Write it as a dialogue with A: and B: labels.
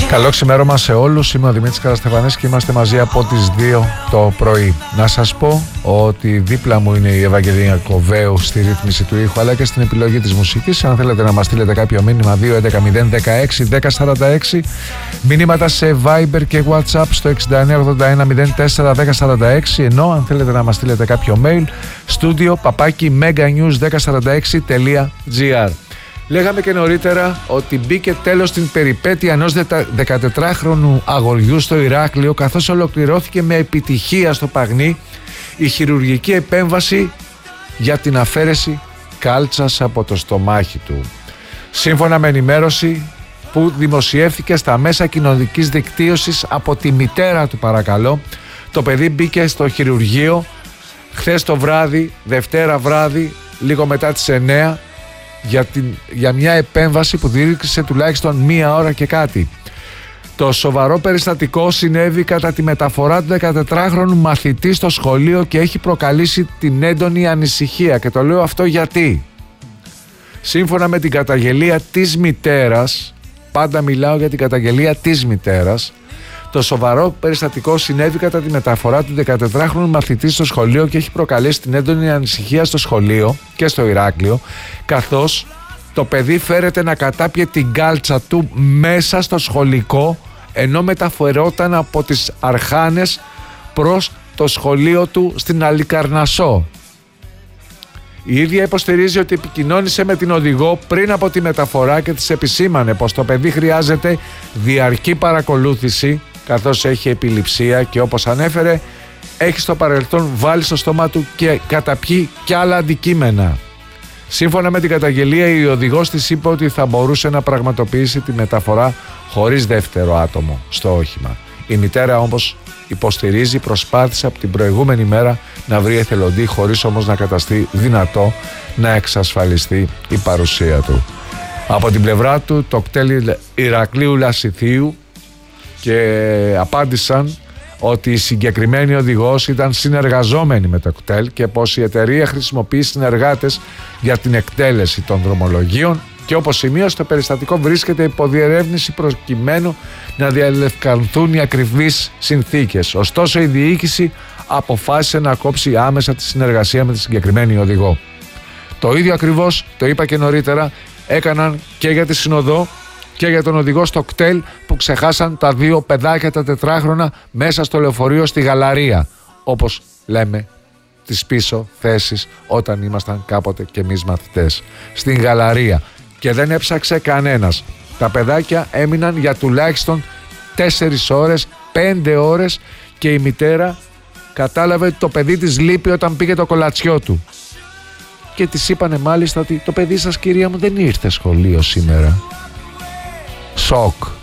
A: Καλό ξημέρωμα σε όλους. Είμαι ο Δημήτρης Καραστεφανής και είμαστε μαζί από τις 2 το πρωί. Να σας πω ότι δίπλα μου είναι η Ευαγγελία Κοβέου στη ρύθμιση του ήχου αλλά και στην επιλογή της μουσικής. Αν θέλετε να μας στείλετε κάποιο μήνυμα, 2.11.016.1046. Μηνύματα σε Viber και WhatsApp στο 6981041046. Ενώ αν θέλετε να μας στείλετε κάποιο mail, studio@meganews1046.gr. Λέγαμε και νωρίτερα ότι μπήκε τέλος στην περιπέτεια ενός 14χρονου αγοριού στο Ηράκλειο, καθώς ολοκληρώθηκε με επιτυχία στο Παγνί η χειρουργική επέμβαση για την αφαίρεση κάλτσας από το στομάχι του. Σύμφωνα με ενημέρωση που δημοσιεύθηκε στα μέσα κοινωνικής δικτύωσης από τη μητέρα του, παρακαλώ, το παιδί μπήκε στο χειρουργείο χθες το βράδυ, Δευτέρα βράδυ, λίγο μετά τις 9, για μια επέμβαση που διήρκησε τουλάχιστον 1 ώρα και κάτι. Το σοβαρό περιστατικό συνέβη κατά τη μεταφορά του 14χρονου μαθητή στο σχολείο και έχει προκαλέσει την έντονη ανησυχία. Και το λέω αυτό γιατί, σύμφωνα με την καταγγελία της μητέρας, πάντα μιλάω για την καταγγελία της μητέρας, το σοβαρό περιστατικό συνέβη κατά τη μεταφορά του 14χρονου μαθητή στο σχολείο και έχει προκαλέσει την έντονη ανησυχία στο σχολείο και στο Ηράκλειο, καθώς το παιδί φέρεται να κατάπιε την κάλτσα του μέσα στο σχολικό ενώ μεταφερόταν από τις Αρχάνες προς το σχολείο του στην Αλικαρνασσό. Η ίδια υποστηρίζει ότι επικοινώνησε με την οδηγό πριν από τη μεταφορά και της επισήμανε πως το παιδί χρειάζεται διαρκή παρακολούθηση καθώς έχει επιληψία και, όπως ανέφερε, έχει στο παρελθόν βάλει στο στόμα του και καταπιεί κι άλλα αντικείμενα. Σύμφωνα με την καταγγελία, η οδηγός της είπε ότι θα μπορούσε να πραγματοποιήσει τη μεταφορά χωρίς δεύτερο άτομο στο όχημα. Η μητέρα όμως υποστηρίζει προσπάθησε από την προηγούμενη μέρα να βρει εθελοντή, χωρίς όμως να καταστεί δυνατό να εξασφαλιστεί η παρουσία του. Από την πλευρά του, το κτέλ Ηρακλείου Λασιθίου και απάντησαν ότι η συγκεκριμένη οδηγός ήταν συνεργαζόμενη με το κτέλ και πως η εταιρεία χρησιμοποιεί συνεργάτες για την εκτέλεση των δρομολογίων και, όπως σημείωσε, το περιστατικό βρίσκεται υπό διερεύνηση προκειμένου να διαλευκανθούν οι ακριβείς συνθήκες. Ωστόσο, η διοίκηση αποφάσισε να κόψει άμεσα τη συνεργασία με τη συγκεκριμένη οδηγό. Το ίδιο ακριβώς, το είπα και νωρίτερα, έκαναν και για τη Συνοδό και για τον οδηγό στο κτέλ που ξεχάσαν τα 2 παιδάκια τα 4χρονα μέσα στο λεωφορείο στη Γαλαρία, όπως λέμε τις πίσω θέσεις όταν ήμασταν κάποτε και εμείς μαθητές, στην Γαλαρία, και δεν έψαξε κανένας. Τα παιδάκια έμειναν για τουλάχιστον 4 ώρες, 5 ώρες και η μητέρα κατάλαβε ότι το παιδί της λείπει όταν πήγε το κολατσιό του και της είπανε μάλιστα ότι το παιδί σας, κυρία μου, δεν ήρθε σχολείο σήμερα. Σοκ.